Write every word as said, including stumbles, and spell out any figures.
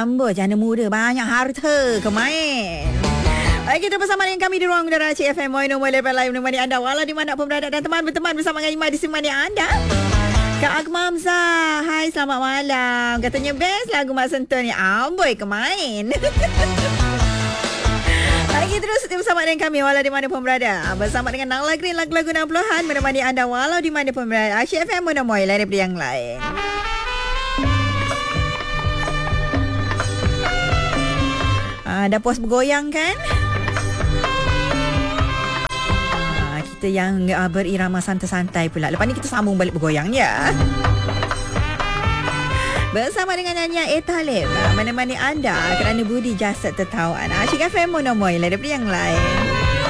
amboi jana muda banyak harta kemain. Baik, kita bersama dengan kami di ruang udara C F M Moino Moleh Pelai menemani anda walau di mana pun berada dan teman berteman bersama dengan Imai di sini anda. Kak Akmal Hamzah, hai selamat malam. Katanya best lagu Mak Sentuh ni. Amboi kemain. Lagi terus bersama dengan kami walau di mana pun berada. Bersama dengan Nangla Green lagu-lagu enam puluhan menemani anda walau di mana pun berada. C F M Moino Moleh daripada yang lain. Ah, dah puas bergoyang kan? Ah, kita yang uh, berirama santai-santai pula. Lepas ni kita sambung balik bergoyang ya. Bersama dengan nyanyian A Talib menemani anda kerana budi jasad tertawan. Asyik F M Mono Moy daripada yang lain.